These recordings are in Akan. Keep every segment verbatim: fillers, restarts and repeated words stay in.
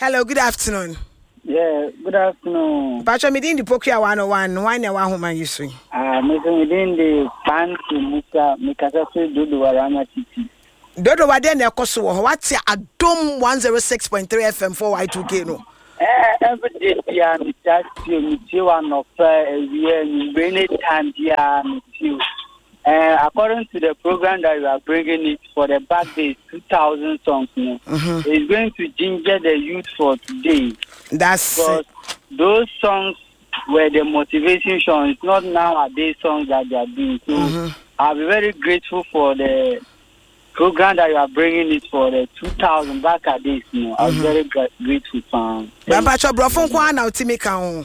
Hello, good afternoon. Yeah, good afternoon. Pacho, me din di Pokia one oh one. Why na wa homa yisui? Ah, me so me din di Panti Musa, me kasa so Dodo Warama Titi. Dodo wade na ekoso wo. What's Adom one oh six point three F M for Y two K no? Eh, every day ya me just me see one of a year me bring it time ya me see. Uh, according to the program that you are bringing it for the birthday, two thousand songs, no, mm-hmm. It's going to ginger the youth for today. That's because it. Those songs were the motivation songs, not nowadays songs that they are doing. So mm-hmm. I'll be very grateful for the program that you are bringing it for the two thousand back at this. You know, I'm mm-hmm. very gra- grateful for. But Pacho, bro, phone kwa na utimi kaun.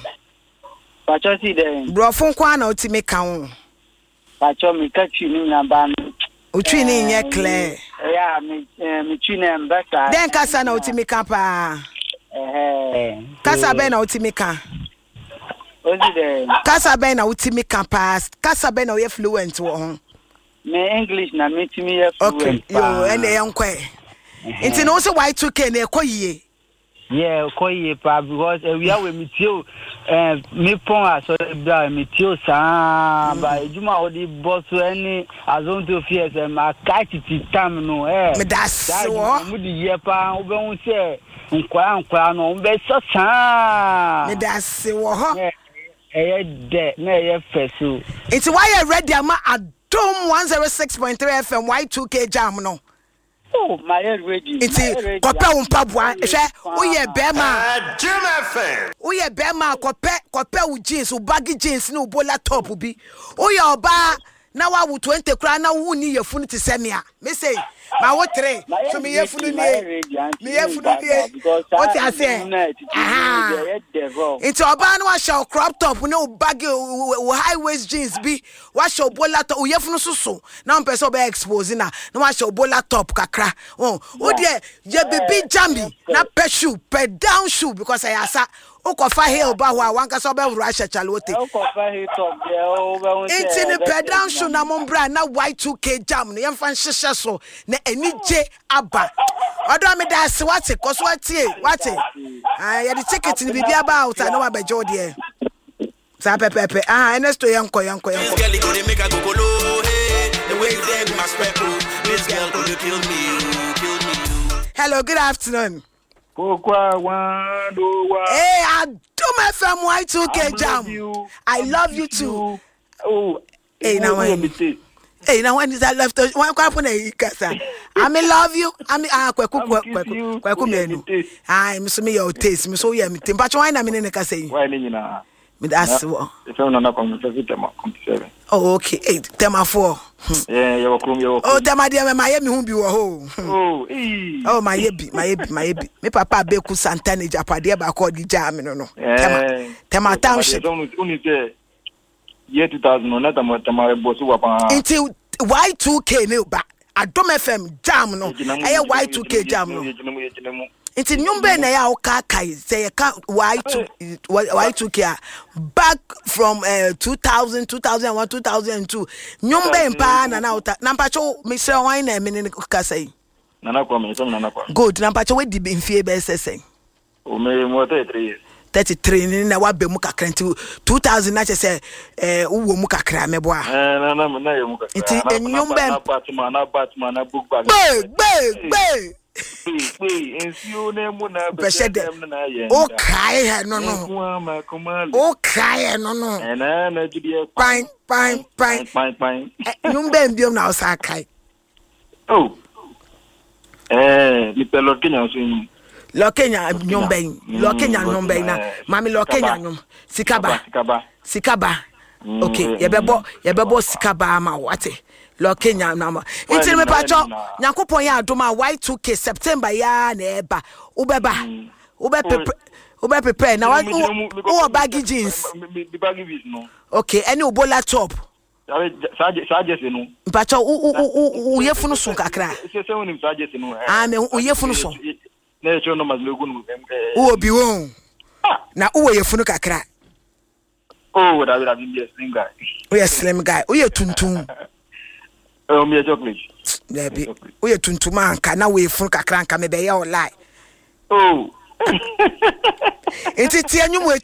Pacho si de. Bro, phone kwa na utimi kaun. Pacho mi kachi ni namba. Utwi ni nye clear. Yeah, mi mi twi na mbasa. Den kasa na utimi kapa. Eh. Kasa be na utimi ka. Ozi de. Kasa be na utimi kapa. Kasa be na we fluent wo ho. Me English na me timi ye fluent. Okay, yo ene yankwe. Nti no so Y two K na ekoyie. Yeah, koye pa because uh, we are with me too. Eh, me pon aso bra me too sa ba ejuma odi boss any azon to fear say ma catch it time no eh. Me das wo. Mu di ye pa obe hu say nkwa nkwa no obe so sa. Me das wo ho. Eh eh de na ye fesu. It's why you ready ama Adom one oh six point three F M Y two K jam no. Oh, my head ready. It's kope umpabwa. Ehwe, uye bema. Jam F M. Uye bema kope kope u jeans, u baggy jeans ni u bola top bi. Uye oba na wa wu twenty kra na wu ni yefunu ti semia. Me say, ma wo three. So me yefunu ni. Me yefunu ni. What you say? Ah. It's oba na wa show crop top na u baggy u high waist jeans bi. Wa show bola top u yefunu susu. Na mpeso be expose na. Na wa show bola top kakra. Oh, o de ye baby jambi na pe shoe, pe down shoe because I asa Okofa hill ba wa wanka so be Russia chalote. Okofa hill top there over. It's in the pedal shoe na mombra na Y two K jam no yemfa nhehye so na anije aba. Odo me da se wate koso wate wate. Ah ya the ticket ni bibia ba out na wa bejo there. Sa pepepe ah enesto yanko yanko yanko. This girl go dey make a go kolo hey. The way you dey my speckle. This girl go dey kill me, kill me. Hello, good afternoon. Kokwa one oh one. Hey, Adom F M Y two K jam. I love you too. Oh, hey, now when hey, now when is that left? One kwapun e kasa. I me love you. I me ah kweku kweku kweku menu. Ah, me so me your taste. Me so yeah me tempa chwa na me ne kasa yi. Why ni nyina? Me that's what. If you na come to tema twenty-seven. Oh, okay. Hey, tema four. Yeah, you krum you. Oh, tema dia me my me hu bi wo ho. Oh, eh. Oh, my yebi, my yebi, my yebi. Me papa beku Santana Japade ba call di jam no no. Tema. Tema township. Uni say year two thousand no na tema tema bosu wa pa. Until Y two K ne ba. Adom F M jam no. Eye Y two K jam no. Until nyumbe na ya oka kai say ka Y two Y two K back from uh, two thousand, two thousand one, two thousand two. Nyumbe mpa na na uta. Na mpacho me say wine na me ne ka say. Nana kwa me so nana kwa. Good, na mpacho we di be mfie be sesen. O me mo thirty-three years. thirty-three ni na wa be mu kakra nti two thousand na che eh wo mu kakra me boa. Eh na na na ye mu kakra. Nti enyumbe na Batman na Batman na book bag. Be be be. Be ensio na mu na be na ye. O kai he no no. O kai he no no. Eh na na judi. Pine pine pine. Pine pine. Nyumbe mbiom na osa kai. Oh. Eh, mi pelo Kenya so yin. Lo Kenya nyomben, lo Kenya nyomben na. Mami lo Kenya nyom. Sikaba. Sikaba. Sikaba. Okay, ye bebo, ye bebo sikaba ma wate. Lo Kenya na ma. Nti me pacho, Nyankopon ya adoma Y two K September ya na eba. Ubeba. Ube pepe. Ube pepe na wa o baggy jeans. The baggy jeans no. Okay, any ubola top. Saje se no. Pacho u u u yefunu sun kakra. Se se woni saje se no. Ah me u yefunu sun. Na e chono mazlogu no. U obi won. Na u yefunu kakra. Oh, that would have been a slim guy. We a slim guy. We a tuntum. Oh, me a chocolate. Baby, we a tuntum anka na we yefunu kakra anka me be ya o lie. Oh. Enti tie nyum